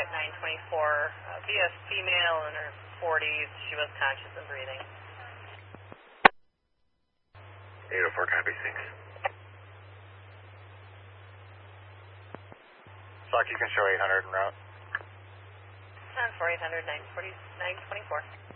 at 924. VS female in her 40s. She was conscious and breathing. 804, copy 6. Stock, you can show 800 en route. 10-4, 800, 924.